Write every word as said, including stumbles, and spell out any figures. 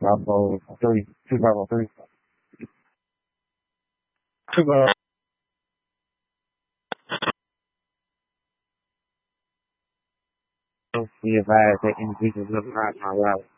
Bravo three, two Bravo three. Two Bravo. Be advised that individuals will not my route.